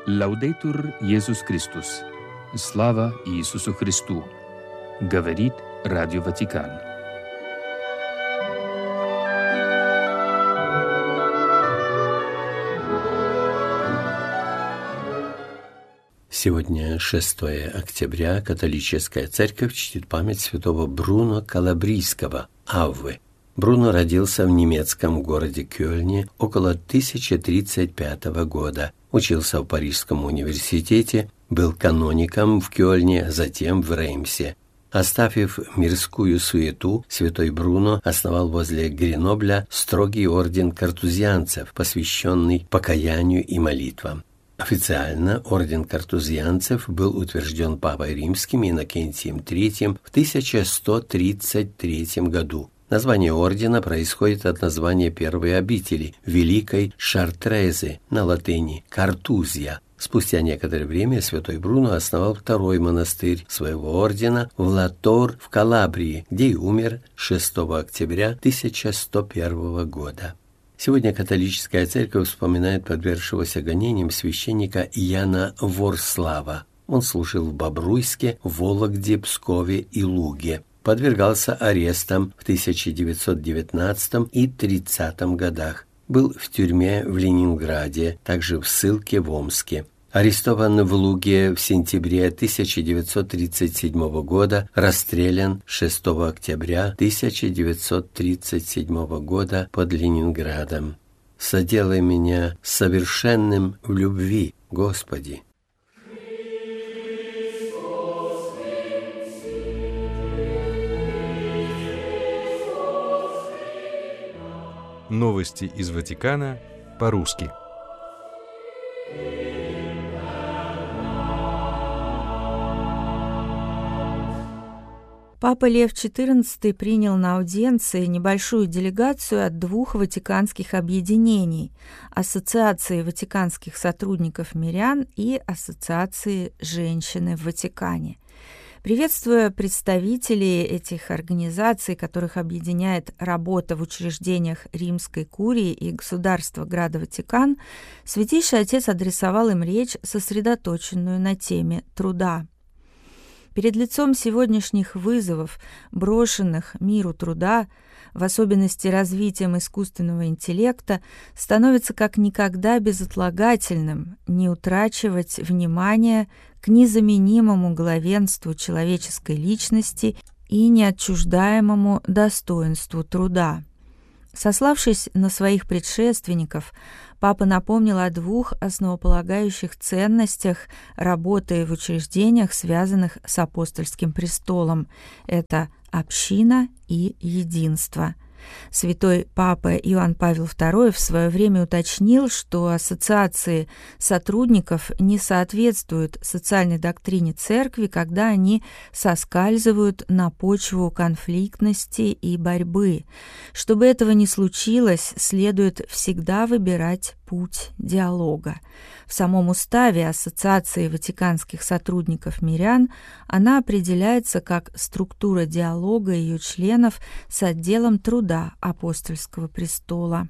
Лаудейтур Иисус Христос. Слава Иисусу Христу. Говорит Радио Ватикан. Сегодня 6 октября католическая церковь чтит память святого Бруно Калабрийского, Аввы. Бруно родился в немецком городе Кёльне около 1035 года, учился в Парижском университете, был каноником в Кёльне, затем в Реймсе. Оставив мирскую суету, святой Бруно основал возле Гренобля строгий орден картузианцев, посвященный покаянию и молитвам. Официально орден картузианцев был утвержден Папой Римским Иннокентием III в 1133 году. Название ордена происходит от названия первой обители, Великой Шартрезы, на латыни «Картузия». Спустя некоторое время святой Бруно основал второй монастырь своего ордена в Латор в Калабрии, где и умер 6 октября 1101 года. Сегодня католическая церковь вспоминает подвергшегося гонениям священника Яна Ворслава. Он служил в Бобруйске, Вологде, Пскове и Луге. Подвергался арестам в 1919 и 1930 годах. Был в тюрьме в Ленинграде, также в ссылке в Омске. Арестован в Луге в сентябре 1937 года, расстрелян 6 октября 1937 года под Ленинградом. «Соделай меня совершенным в любви, Господи». Новости из Ватикана по-русски. Папа Лев XIV принял на аудиенции небольшую делегацию от двух ватиканских объединений – Ассоциации ватиканских сотрудников мирян и Ассоциации женщины в Ватикане. Приветствуя представителей этих организаций, которых объединяет работа в учреждениях Римской курии и государства Града Ватикан, Святейший Отец адресовал им речь, сосредоточенную на теме труда. Перед лицом сегодняшних вызовов, брошенных миру труда, в особенности развитием искусственного интеллекта, становится как никогда безотлагательным не утрачивать внимание к незаменимому главенству человеческой личности и неотчуждаемому достоинству труда. Сославшись на своих предшественников, Папа напомнил о двух основополагающих ценностях работы в учреждениях, связанных с апостольским престолом. Это община и единство. Святой Папа Иоанн Павел II в свое время уточнил, что ассоциации сотрудников не соответствуют социальной доктрине Церкви, когда они соскальзывают на почву конфликтности и борьбы. Чтобы этого не случилось, следует всегда выбирать путь диалога. В самом уставе Ассоциации ватиканских сотрудников мирян она определяется как структура диалога ее членов с отделом труда апостольского престола.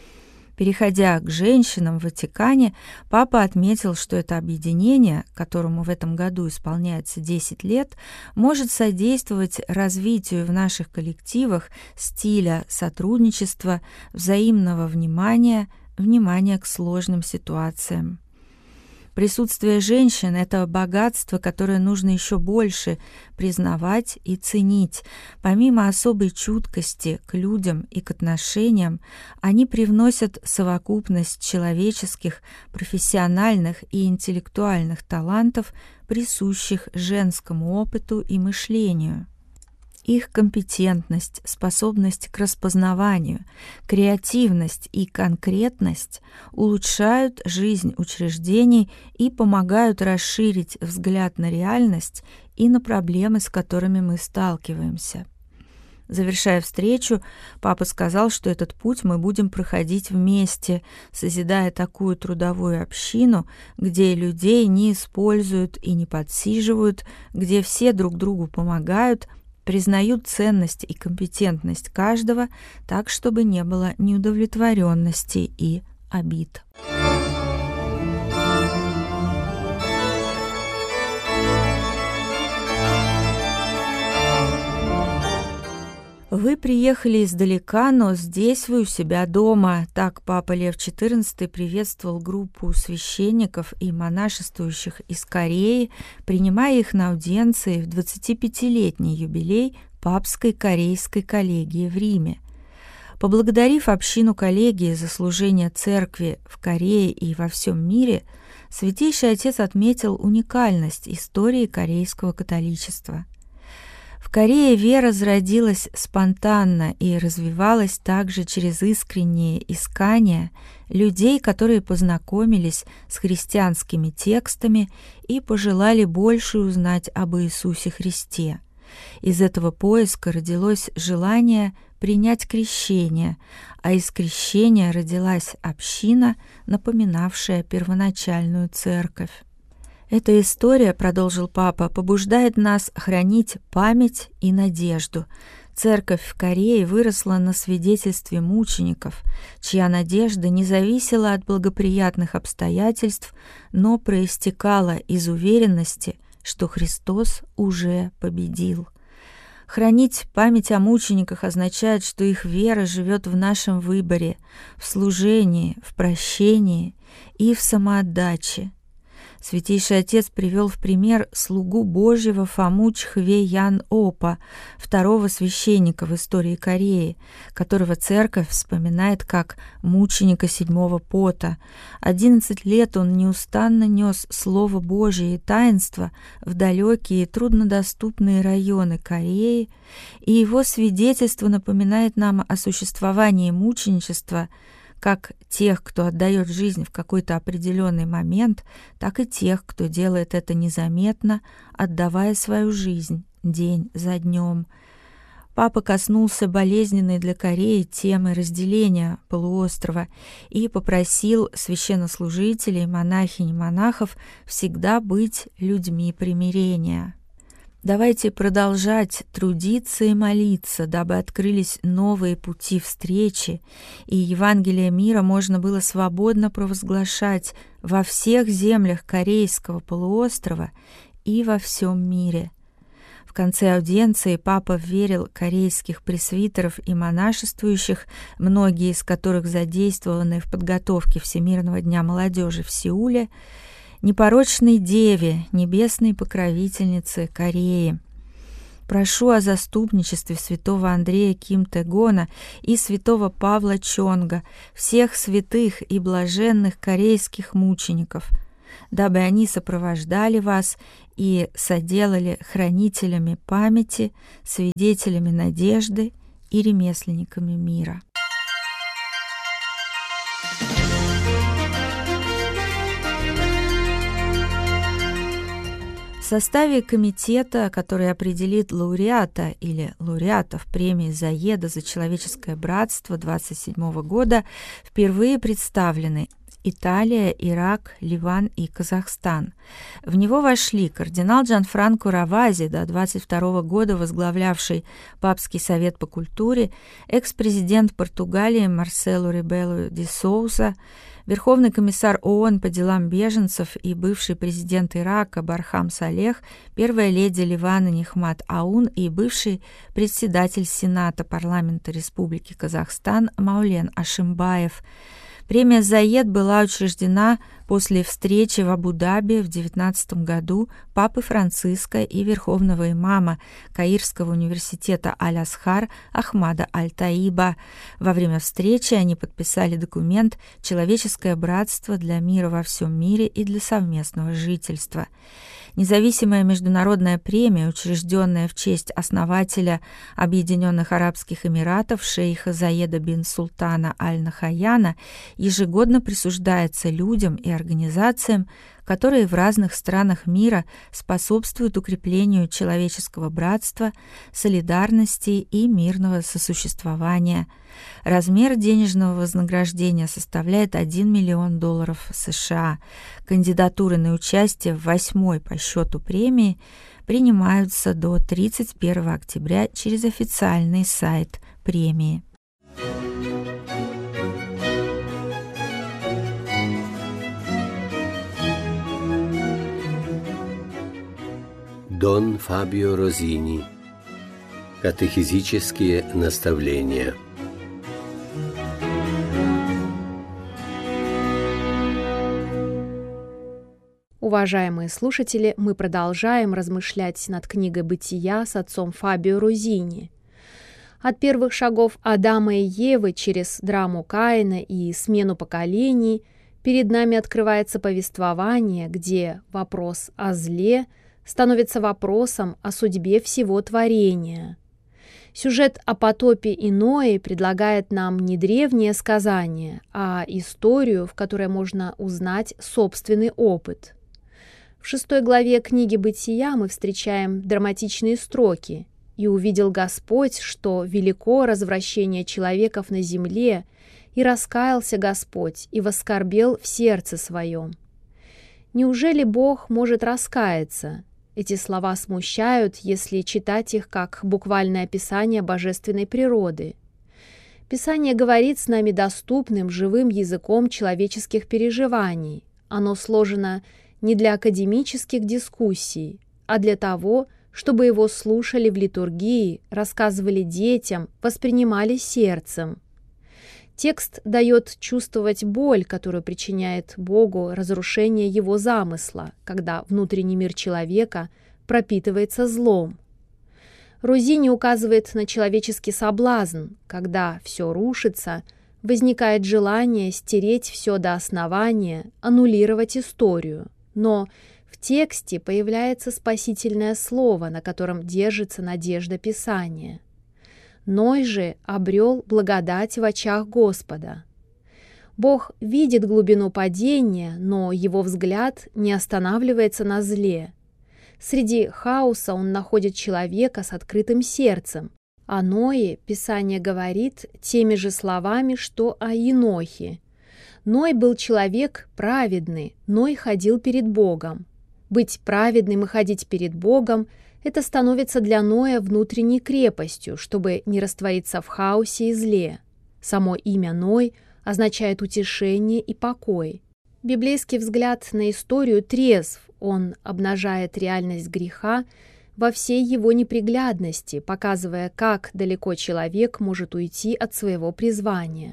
Переходя к женщинам в Ватикане, Папа отметил, что это объединение, которому в этом году исполняется 10 лет, может содействовать развитию в наших коллективах стиля сотрудничества, взаимного внимания к сложным ситуациям. Присутствие женщин – это богатство, которое нужно еще больше признавать и ценить. Помимо особой чуткости к людям и к отношениям, они привносят совокупность человеческих, профессиональных и интеллектуальных талантов, присущих женскому опыту и мышлению. Их компетентность, способность к распознаванию, креативность и конкретность улучшают жизнь учреждений и помогают расширить взгляд на реальность и на проблемы, с которыми мы сталкиваемся. Завершая встречу, Папа сказал, что этот путь мы будем проходить вместе, созидая такую трудовую общину, где людей не используют и не подсиживают, где все друг другу помогают, признают ценность и компетентность каждого так, чтобы не было неудовлетворенности и обид. приехали издалека, но здесь вы у себя дома». Так Папа Лев XIV приветствовал группу священников и монашествующих из Кореи, принимая их на аудиенции в 25-летний юбилей Папской Корейской коллегии в Риме. Поблагодарив общину коллегии за служение церкви в Корее и во всем мире, Святейший Отец отметил уникальность истории корейского католичества. В Корее вера зародилась спонтанно и развивалась также через искренние искания людей, которые познакомились с христианскими текстами и пожелали больше узнать об Иисусе Христе. Из этого поиска родилось желание принять крещение, а из крещения родилась община, напоминавшая первоначальную церковь. «Эта история, — продолжил Папа, — побуждает нас хранить память и надежду. Церковь в Корее выросла на свидетельстве мучеников, чья надежда не зависела от благоприятных обстоятельств, но проистекала из уверенности, что Христос уже победил. Хранить память о мучениках означает, что их вера живет в нашем выборе, в служении, в прощении и в самоотдаче. Святейший Отец привел в пример слугу Божьего Фому Чхве Ян Опа, второго священника в истории Кореи, которого церковь вспоминает как мученика 7-го пота. 11 лет он неустанно нес Слово Божие и таинство в далекие и труднодоступные районы Кореи, и его свидетельство напоминает нам о существовании мученичества как тех, кто отдает жизнь в какой-то определенный момент, так и тех, кто делает это незаметно, отдавая свою жизнь день за днем. Папа коснулся болезненной для Кореи темы разделения полуострова и попросил священнослужителей, монахинь и монахов всегда быть людьми примирения. Давайте продолжать трудиться и молиться, дабы открылись новые пути встречи, и Евангелие мира можно было свободно провозглашать во всех землях Корейского полуострова и во всем мире. В конце аудиенции Папа вверил корейских пресвитеров и монашествующих, многие из которых задействованы в подготовке Всемирного дня молодежи в Сеуле, непорочной Деве, небесной покровительнице Кореи. Прошу о заступничестве святого Андрея Ким Тэ-гона и святого Павла Чонга, всех святых и блаженных корейских мучеников, дабы они сопровождали вас и соделали хранителями памяти, свидетелями надежды и ремесленниками мира. В составе комитета, который определит лауреата или лауреатов премии Заеда за человеческое братство 27 года, впервые представлены Италия, Ирак, Ливан и Казахстан. В него вошли кардинал Джанфранко Равази, до 22 года возглавлявший Папский совет по культуре, экс-президент Португалии Марселу Ребелу де Соуза, Верховный комиссар ООН по делам беженцев и бывший президент Ирака Бархам Салех, первая леди Ливана Нихмат Аун и бывший председатель Сената парламента Республики Казахстан Маулен Ашимбаев. Премия «Заед» была учреждена после встречи в Абу-Даби в 19 году Папы Франциска и Верховного имама Каирского университета Аль-Асхар Ахмада Аль-Таиба. Во время встречи они подписали документ «Человеческое братство для мира во всем мире и для совместного жительства». Независимая международная премия, учрежденная в честь основателя Объединенных Арабских Эмиратов шейха Заеда бин Султана Аль-Нахаяна, ежегодно присуждается людям и организациям, которые в разных странах мира способствуют укреплению человеческого братства, солидарности и мирного сосуществования. Размер денежного вознаграждения составляет $1 миллион США. Кандидатуры на участие в 8-й по счету премии принимаются до 31 октября через официальный сайт премии. Дон Фабио Розини. Катехизические наставления. Уважаемые слушатели, мы продолжаем размышлять над книгой «Бытия» с отцом Фабио Розини. От первых шагов Адама и Евы через драму Каина и смену поколений перед нами открывается повествование, где вопрос о зле становится вопросом о судьбе всего творения. Сюжет о потопе и Ное предлагает нам не древнее сказание, а историю, в которой можно узнать собственный опыт. В 6 главе книги «Бытия» мы встречаем драматичные строки: «И увидел Господь, что велико развращение человеков на земле, и раскаялся Господь, и воскорбел в сердце своем». Неужели Бог может раскаяться? Эти слова смущают, если читать их как буквальное описание божественной природы. Писание говорит с нами доступным, живым языком человеческих переживаний. Оно сложено не для академических дискуссий, а для того, чтобы его слушали в литургии, рассказывали детям, воспринимали сердцем. Текст дает чувствовать боль, которую причиняет Богу разрушение его замысла, когда внутренний мир человека пропитывается злом. Розини указывает на человеческий соблазн, когда все рушится, возникает желание стереть все до основания, аннулировать историю. Но в тексте появляется спасительное слово, на котором держится надежда Писания. Ной же обрел благодать в очах Господа. Бог видит глубину падения, но его взгляд не останавливается на зле. Среди хаоса он находит человека с открытым сердцем. О Ное Писание говорит теми же словами, что о Енохе. Ной был человек праведный, Ной ходил перед Богом. Быть праведным и ходить перед Богом — это становится для Ноя внутренней крепостью, чтобы не раствориться в хаосе и зле. Само имя Ной означает утешение и покой. Библейский взгляд на историю трезв, он обнажает реальность греха во всей его неприглядности, показывая, как далеко человек может уйти от своего призвания.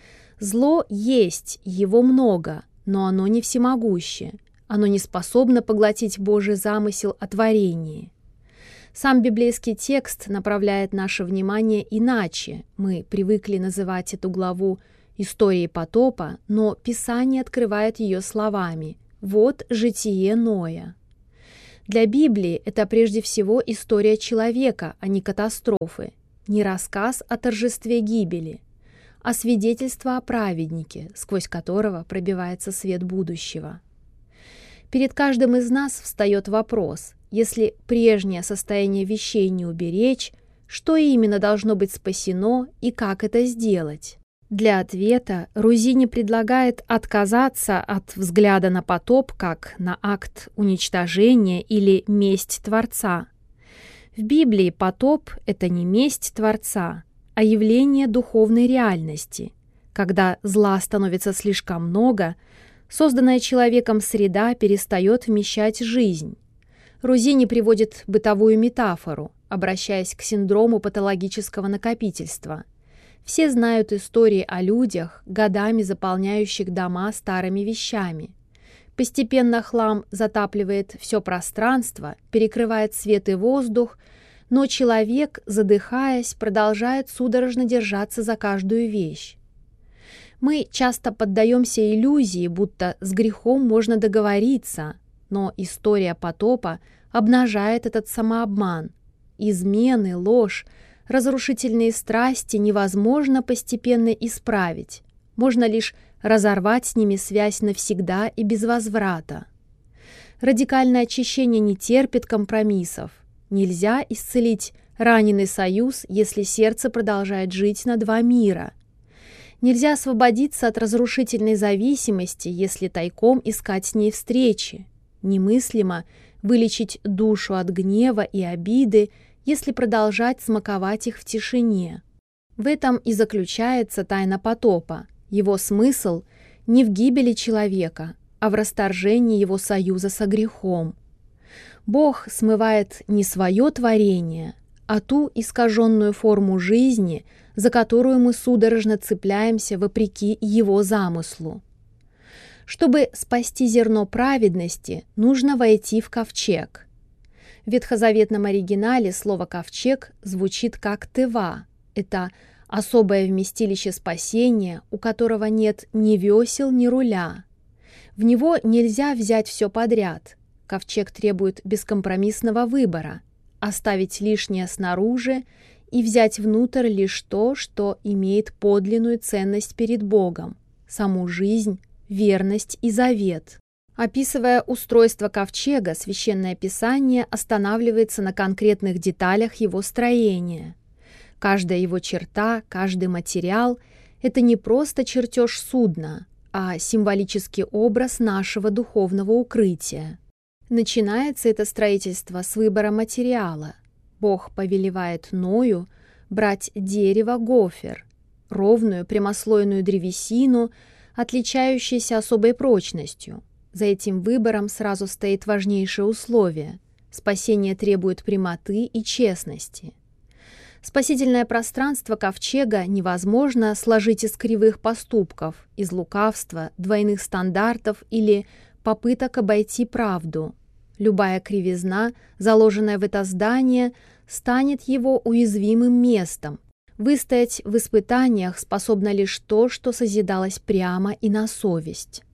Зло есть, его много, но оно не всемогуще. Оно не способно поглотить Божий замысел о творении. Сам библейский текст направляет наше внимание иначе. Мы привыкли называть эту главу историей потопа, но Писание открывает ее словами: «Вот житие Ноя». Для Библии это прежде всего история человека, а не катастрофы, не рассказ о торжестве гибели, а свидетельство о праведнике, сквозь которого пробивается свет будущего. Перед каждым из нас встает вопрос: если прежнее состояние вещей не уберечь, что именно должно быть спасено и как это сделать? Для ответа Розини предлагает отказаться от взгляда на потоп как на акт уничтожения или месть Творца. В Библии потоп — это не месть Творца, а явление духовной реальности. Когда зла становится слишком много, созданная человеком среда перестает вмещать жизнь. Розини приводит бытовую метафору, обращаясь к синдрому патологического накопительства. Все знают истории о людях, годами заполняющих дома старыми вещами. Постепенно хлам затапливает все пространство, перекрывает свет и воздух, но человек, задыхаясь, продолжает судорожно держаться за каждую вещь. Мы часто поддаемся иллюзии, будто с грехом можно договориться, но история потопа обнажает этот самообман. Измены, ложь, разрушительные страсти невозможно постепенно исправить. Можно лишь разорвать с ними связь навсегда и без возврата. Радикальное очищение не терпит компромиссов. Нельзя исцелить раненый союз, если сердце продолжает жить на два мира. Нельзя освободиться от разрушительной зависимости, если тайком искать с ней встречи. Немыслимо вылечить душу от гнева и обиды, если продолжать смаковать их в тишине. В этом и заключается тайна потопа. Его смысл не в гибели человека, а в расторжении его союза со грехом. Бог смывает не свое творение, а ту искаженную форму жизни, за которую мы судорожно цепляемся вопреки его замыслу. Чтобы спасти зерно праведности, нужно войти в ковчег. В ветхозаветном оригинале слово «ковчег» звучит как «тева». Это особое вместилище спасения, у которого нет ни весел, ни руля. В него нельзя взять все подряд. Ковчег требует бескомпромиссного выбора – оставить лишнее снаружи и взять внутрь лишь то, что имеет подлинную ценность перед Богом – саму жизнь, верность и завет. Описывая устройство ковчега, Священное Писание останавливается на конкретных деталях его строения. Каждая его черта, каждый материал – это не просто чертеж судна, а символический образ нашего духовного укрытия. Начинается это строительство с выбора материала. Бог повелевает Ною брать дерево гофер, ровную прямослойную древесину, отличающуюся особой прочностью. За этим выбором сразу стоит важнейшее условие – спасение требует прямоты и честности. Спасительное пространство ковчега невозможно сложить из кривых поступков, из лукавства, двойных стандартов или попыток обойти правду. Любая кривизна, заложенная в это здание, станет его уязвимым местом. Выстоять в испытаниях способно лишь то, что созидалось прямо и на совесть.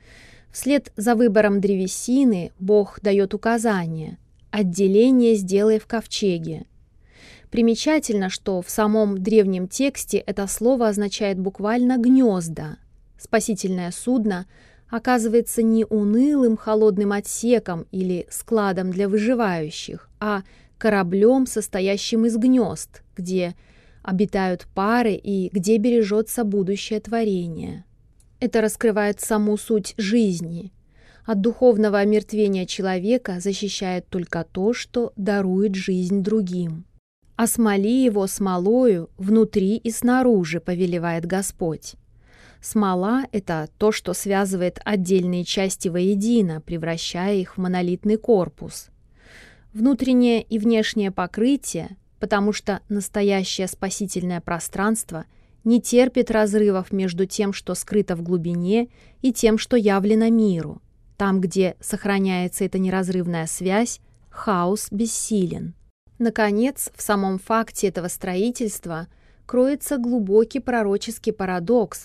Вслед за выбором древесины Бог дает указание – отделение сделай в ковчеге. Примечательно, что в самом древнем тексте это слово означает буквально «гнезда». Спасительное судно оказывается не унылым холодным отсеком или складом для выживающих, а кораблем, состоящим из гнезд, где обитают пары и где бережется будущее творение. Это раскрывает саму суть жизни. От духовного омертвения человека защищает только то, что дарует жизнь другим. «Осмоли его смолою внутри и снаружи», повелевает Господь. Смола – это то, что связывает отдельные части воедино, превращая их в монолитный корпус. Внутреннее и внешнее покрытие, потому что настоящее спасительное пространство не терпит разрывов между тем, что скрыто в глубине, и тем, что явлено миру. Там, где сохраняется эта неразрывная связь, хаос бессилен. Наконец, в самом факте этого строительства кроется глубокий пророческий парадокс.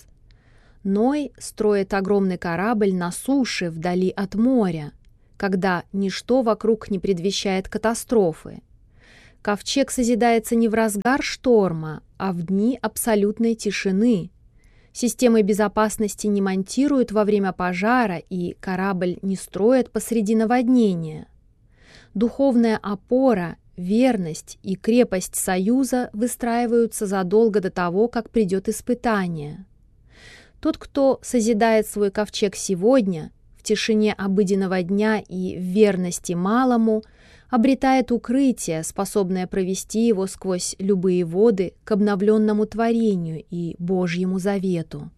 Ной строит огромный корабль на суше, вдали от моря, когда ничто вокруг не предвещает катастрофы. Ковчег созидается не в разгар шторма, а в дни абсолютной тишины. Системы безопасности не монтируют во время пожара, и корабль не строят посреди наводнения. Духовная опора, верность и крепость союза выстраиваются задолго до того, как придет испытание. Тот, кто созидает свой ковчег сегодня, в тишине обыденного дня и в верности малому, обретает укрытие, способное провести его сквозь любые воды к обновленному творению и Божьему завету.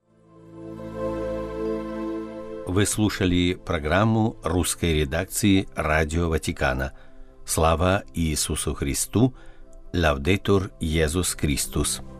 Вы слушали программу русской редакции Радио Ватикана. Слава Иисусу Христу! Лаудетур Иисус Христос!